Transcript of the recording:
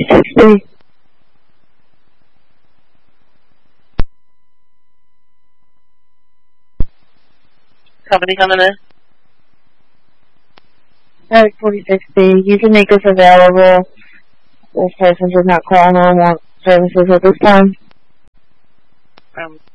4060. Company coming in. Eric 4060. Unique is available. This person did not call home, want services at this time.